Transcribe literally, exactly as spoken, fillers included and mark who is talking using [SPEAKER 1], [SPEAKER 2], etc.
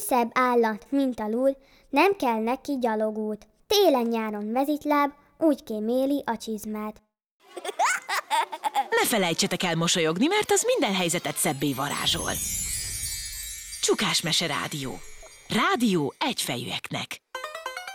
[SPEAKER 1] szebb állat, mint a lúd, nem kell neki gyalogút. Télen-nyáron mezitláb, úgy kéméli a csizmát.
[SPEAKER 2] Ne felejtsetek el mosolyogni, mert az minden helyzetet szebbé varázsol. Csukásmese Rádió. Rádió egyfejűeknek.